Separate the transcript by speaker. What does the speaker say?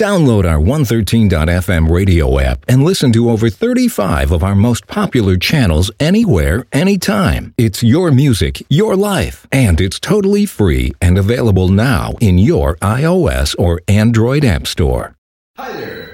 Speaker 1: Download our 113.fm radio app and listen to over 35 of our most popular channels anywhere, anytime. It's your music, your life, and it's totally free and available now in your iOS or Android app store.
Speaker 2: Hi there.